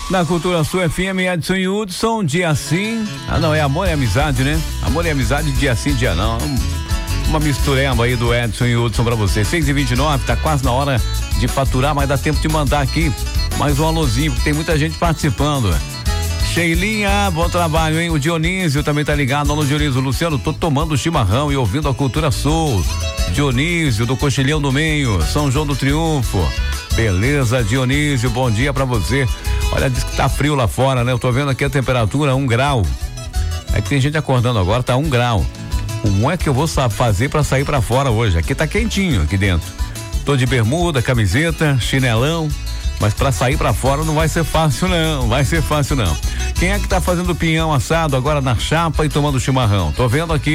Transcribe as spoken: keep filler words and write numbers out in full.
Na Cultura Sul F M, Edson e Hudson, dia sim. Ah, não, é amor e amizade, né? Amor e amizade, dia sim, dia não. Uma mistureba aí do Edson e Hudson pra você. seis e vinte e nove, tá quase na hora de faturar, mas dá tempo de mandar aqui mais um alôzinho, porque tem muita gente participando. Sheilinha, bom trabalho, hein? O Dionísio também tá ligado. Alô, Dionísio. Luciano, tô tomando chimarrão e ouvindo a Cultura Sul. Dionísio, do Coxilhão do Meio, São João do Triunfo. Beleza, Dionísio, bom dia pra você. Olha, diz que tá frio lá fora, né? Eu tô vendo aqui a temperatura, um grau. É que tem gente acordando agora, tá um grau. Como é que eu vou fazer pra sair pra fora hoje? Aqui tá quentinho, aqui dentro. Tô de bermuda, camiseta, chinelão. Mas pra sair pra fora não vai ser fácil não, vai ser fácil não. Quem é que tá fazendo pinhão assado agora na chapa e tomando chimarrão? Tô vendo aqui